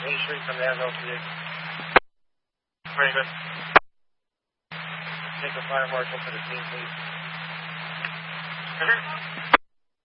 Main Street from the LPD. Very good. Take a fire marshal for the scene, please.